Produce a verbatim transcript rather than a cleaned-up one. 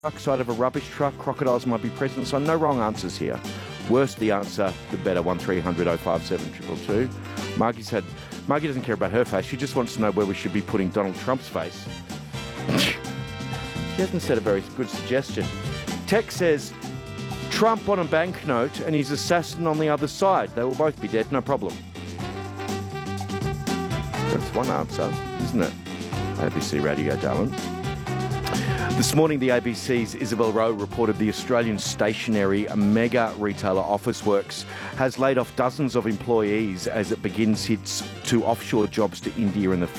side of a rubbish truck. Crocodiles might be present, so no wrong answers here. Worse the answer, the better. one three hundred oh five seven two two. Margie's had... Margie doesn't care about her face. She just wants to know where we should be putting Donald Trump's face. She hasn't said a very good suggestion. Tex says, Trump on a banknote and his assassin on the other side. They will both be dead, no problem. That's one answer, isn't it? A B C Radio, darling. This morning, the A B C's Isabel Rowe reported the Australian stationery mega retailer Officeworks has laid off dozens of employees as it begins its to offshore jobs to India and the